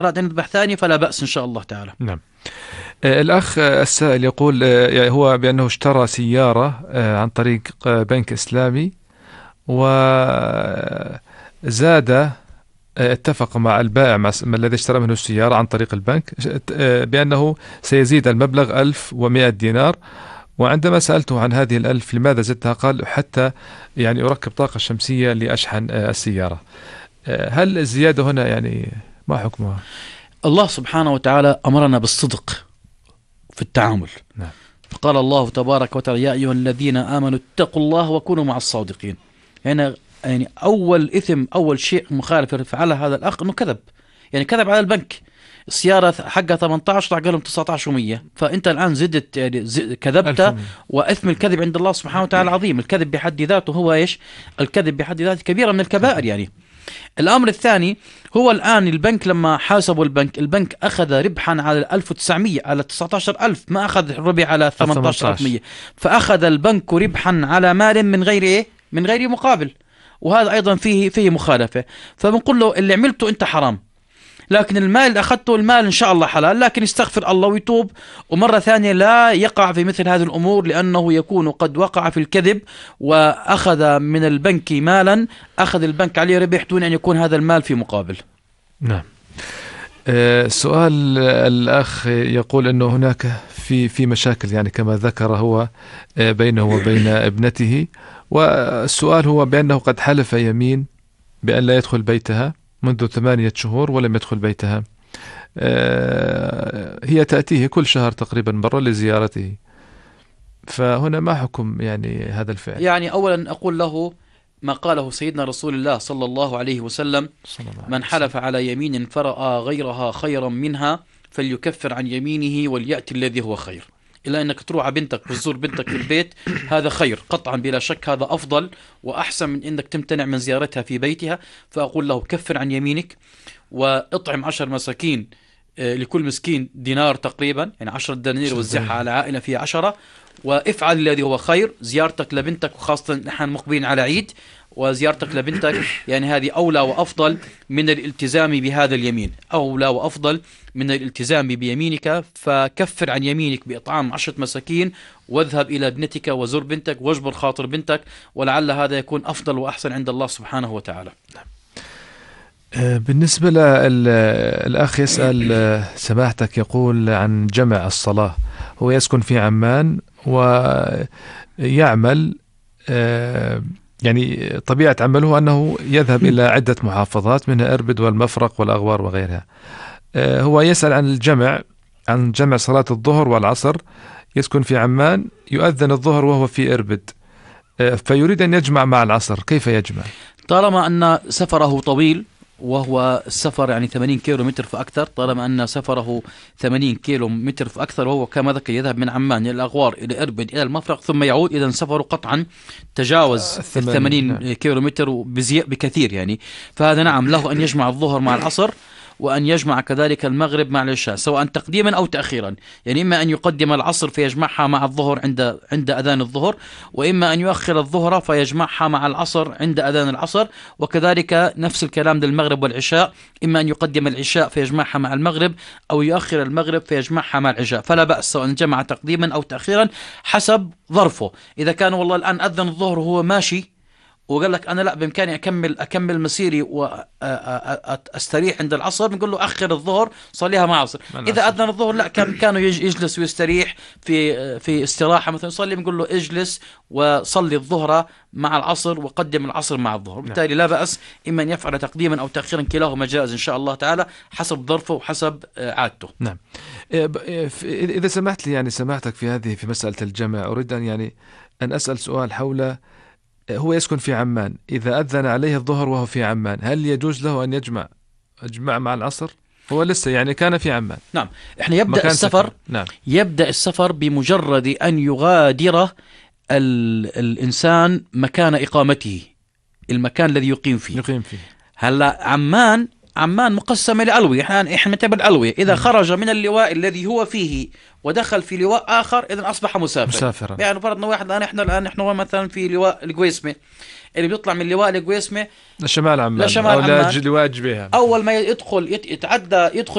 أراد أن يذبح ثانية فلا بأس إن شاء الله تعالى. نعم. الأخ السائل يقول هو بأنه اشترى سيارة عن طريق بنك إسلامي، وزاد اتفق مع البائع الذي اشترى منه السيارة عن طريق البنك بأنه سيزيد المبلغ 1100 دينار. وعندما سألته عن هذه ال1000 لماذا زدتها، قال حتى يعني أركب طاقة شمسية لأشحن السيارة. هل الزيادة هنا يعني ما حكمها؟ الله سبحانه وتعالى أمرنا بالصدق في التعامل. نعم. فقال الله تبارك وتعالى: يا أيها الذين آمنوا اتقوا الله وكونوا مع الصادقين. يعني أول إثم، أول شيء مخالف فعله هذا الأخ أنه كذب، يعني كذب على البنك. السيارة حقها 18 قال لهم 19 و100، فأنت الآن زدت، يعني كذبت. وإثم الكذب عند الله سبحانه وتعالى عظيم. الكذب بحد ذاته هو إيش؟ الكذب بحد ذاته كبيرة من الكبائر يعني. الأمر الثاني هو الآن البنك لما حاسبوا البنك أخذ ربحا على 1900 على 19000، ما أخذ ربح على 18100. فأخذ البنك ربحا على مال من غير إيه؟ من غير مقابل. وهذا أيضا فيه مخالفة. فبنقول له اللي عملته أنت حرام، لكن المال اللي أخذته المال إن شاء الله حلال، لكن يستغفر الله ويتوب، ومرة ثانية لا يقع في مثل هذه الأمور، لأنه يكون قد وقع في الكذب وأخذ من البنك مالا أخذ البنك عليه ربح دون أن يكون هذا المال في مقابل. نعم. سؤال الأخ يقول أنه هناك في مشاكل يعني كما ذكر هو بينه وبين ابنته، والسؤال هو بأنه قد حلف يمين بأن لا يدخل بيتها منذ 8 شهور ولم يدخل بيتها. هي تأتيه كل شهر تقريبا مرة لزيارته، فهنا ما حكم يعني هذا الفعل؟ يعني أولا أقول له ما قاله سيدنا رسول الله صلى الله عليه وسلم: من حلف على يمين فرأى غيرها خيرا منها فليكفر عن يمينه وليأتي الذي هو خير. إلا أنك تروح على بنتك وتزور بنتك في البيت، هذا خير قطعا بلا شك، هذا أفضل وأحسن من أنك تمتنع من زيارتها في بيتها. فأقول له كفر عن يمينك وأطعم 10 مساكين، لكل مسكين دينار تقريبا، يعني 10 دنانير وزعها على عائلة فيها 10. وافعل الذي هو خير، زيارتك لبنتك، وخاصة نحن مقبلين على عيد، وزيارتك لبنتك يعني هذه أولى وأفضل من الالتزام بهذا اليمين، أولى وأفضل من الالتزام بيمينك. فكفر عن يمينك بإطعام 10 مساكين، واذهب إلى ابنتك وزر بنتك واجبر خاطر بنتك، ولعل هذا يكون أفضل وأحسن عند الله سبحانه وتعالى. بالنسبة للأخ يسأل سماحتك، يقول عن جمع الصلاة. هو يسكن في عمان ويعمل، يعني طبيعة عمله أنه يذهب إلى عدة محافظات منها إربد والمفرق والأغوار وغيرها. هو يسأل عن الجمع، عن جمع صلاة الظهر والعصر. يسكن في عمان، يؤذن الظهر وهو في إربد، فيريد أن يجمع مع العصر، كيف يجمع؟ طالما أن سفره طويل، وهو السفر يعني 80 كيلو متر فأكثر، طالما أن سفره 80 كيلو متر فأكثر، وهو كما ذكر يذهب من عمان إلى الأغوار إلى إربد إلى المفرق ثم يعود، إذا سفره قطعا تجاوز 80 كيلو متر بكثير يعني. فهذا نعم له أن يجمع الظهر مع العصر، وأن يجمع كذلك المغرب مع العشاء سواء تقديما أو تأخيرا. يعني إما أن يقدم العصر فيجمعها مع الظهر عند أذان الظهر، وإما أن يؤخر الظهر فيجمعها مع العصر عند أذان العصر. وكذلك نفس الكلام للمغرب والعشاء، إما أن يقدم العشاء فيجمعها مع المغرب، أو يؤخر المغرب فيجمعها مع العشاء، فلا بأس سواء جمع تقديما أو تأخيرا حسب ظرفه. إذا كان والله الآن أذن الظهر وهو ماشي وقال لك أنا لا بإمكاني أكمل مسيري وأستريح عند العصر، بنقول له أخر الظهر صليها مع العصر. إذا أذن الظهر لا كانوا يجلس ويستريح في استراحة مثلا يصلي، بنقول له اجلس وصلي الظهر مع العصر وقدم العصر مع الظهر. بالتالي لا بأس، إما أن يفعل تقديما أو تأخيرا، كلاهما جائز إن شاء الله تعالى حسب ظرفه وحسب عادته. نعم. إذا سمحت لي يعني سماحتك في مسألة الجمع، أريد أن أسأل سؤال حول، هو يسكن في عمان، إذا أذن عليه الظهر وهو في عمان، هل يجوز له أن يجمع مع العصر؟ هو لسه يعني كان في عمان. نعم. إحنا يبدأ السفر. نعم. يبدأ السفر بمجرد أن يغادر الإنسان مكان إقامته، المكان الذي يقيم فيه. هلا عمان مقسمة لألوية، احنا نعتبر الألوية. إذا خرج من اللواء الذي هو فيه ودخل في لواء آخر، إذا أصبح مسافرا. يعني فرضنا واحد الآن نحن مثلا في لواء القويسمة، اللي بيطلع من لواء القويسمة لشمال عمان لشمال أو عمان. لواء جبيهة، أول ما يدخل يتعدى يدخل